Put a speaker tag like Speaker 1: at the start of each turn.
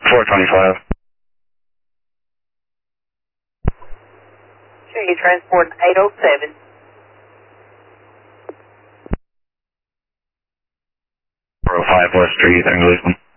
Speaker 1: 425.
Speaker 2: Sure, you transport 807.
Speaker 1: 405 West Street, Englisman.